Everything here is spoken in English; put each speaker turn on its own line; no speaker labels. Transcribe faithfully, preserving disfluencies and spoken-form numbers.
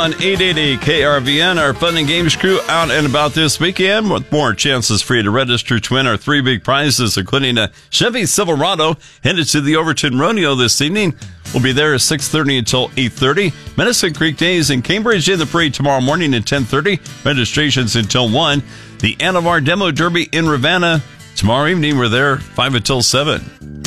On eight eighty K R V N, our Fun and Games crew out and about this weekend with more chances for you to register to win our three big prizes, including a Chevy Silverado headed to the Overton Rodeo this evening. We'll be there at six thirty until eight thirty. Medicine Creek Days in Cambridge in the parade tomorrow morning at ten thirty. Registrations until one. The Anavar Demo Derby in Ravenna tomorrow evening. We're there five until seven.